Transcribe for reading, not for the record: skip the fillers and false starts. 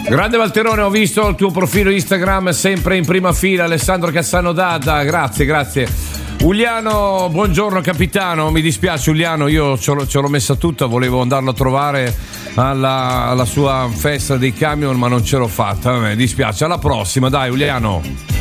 Grande Valterone, ho visto il tuo profilo Instagram sempre in prima fila. Alessandro Cassano D'Adda, grazie. Uliano, buongiorno capitano, mi dispiace Uliano, io ce l'ho messa tutta, volevo andarlo a trovare alla sua festa dei camion ma non ce l'ho fatta, mi dispiace, alla prossima dai Uliano.